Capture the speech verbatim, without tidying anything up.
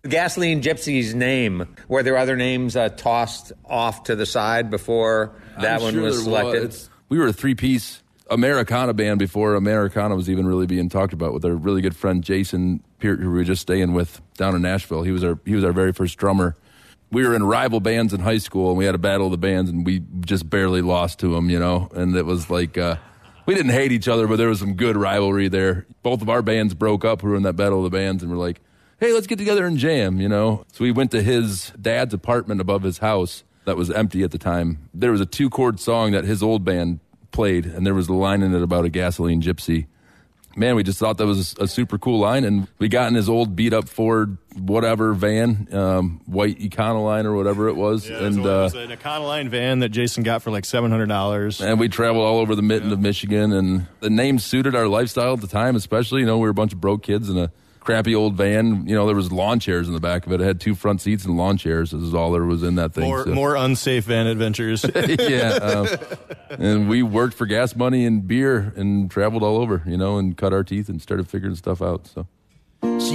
Gasoline Gypsy's name, were there other names uh, tossed off to the side before that I'm one sure was selected? Was. We were a three-piece Americana band before Americana was even really being talked about, with our really good friend Jason Peart, who we were just staying with down in Nashville. He was our he was our very first drummer. We were in rival bands in high school, and we had a battle of the bands, and we just barely lost to them, you know. And it was like uh, we didn't hate each other, but there was some good rivalry there. Both of our bands broke up. We were in that battle of the bands, and we're like, hey, let's get together and jam, you know. So we went to his dad's apartment above his house that was empty at the time. There was a two-chord song that his old band played, and there was a line in it about a gasoline gypsy. Man, we just thought that was a super cool line, and we got in his old beat-up Ford whatever van, um, white Econoline or whatever it was. Yeah, and it was uh, an Econoline van that Jason got for like seven hundred dollars. And we traveled all over the mitten yeah. of Michigan, and the name suited our lifestyle at the time, especially. You know, we were a bunch of broke kids in a crappy old van. You know, there was lawn chairs in the back of it. It had two front seats and lawn chairs. This is all there was in that thing. More, so. more unsafe van adventures. yeah. Um, and we worked for gas money and beer and traveled all over, you know, and cut our teeth and started figuring stuff out. So.